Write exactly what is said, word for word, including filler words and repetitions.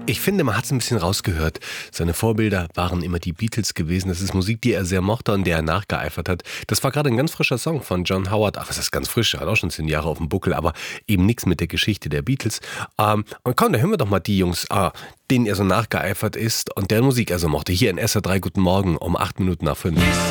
Ich finde, man hat es ein bisschen rausgehört. Seine Vorbilder waren immer die Beatles gewesen. Das ist Musik, die er sehr mochte und der er nachgeeifert hat. Das war gerade ein ganz frischer Song von John Howard. Ach, was ist ganz frisch? Er hat auch schon zehn Jahre auf dem Buckel, aber eben nichts mit der Geschichte der Beatles. Ähm, und komm, da hören wir doch mal die Jungs, ah, denen er so nachgeeifert ist und deren Musik er so mochte. Hier in S R drei Guten Morgen um acht Minuten nach fünf.